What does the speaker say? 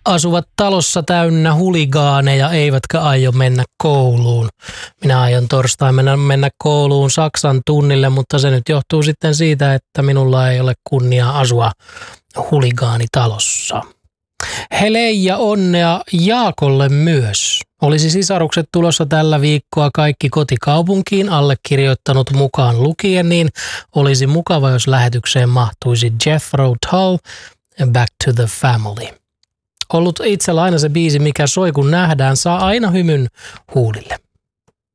asuvat talossa täynnä huligaaneja, eivätkä aio mennä kouluun. Minä aion torstaina mennä kouluun Saksan tunnille, mutta se nyt johtuu sitten siitä, että minulla ei ole kunniaa asua huligaanitalossa. Helei ja onnea Jaakolle myös. Olisi sisarukset tulossa tällä viikkoa kaikki kotikaupunkiin allekirjoittanut mukaan lukien, niin olisi mukava, jos lähetykseen mahtuisi Jethro Tull, Back to the Family. Ollut itsellä aina se biisi, mikä soi kun nähdään, saa aina hymyn huulille.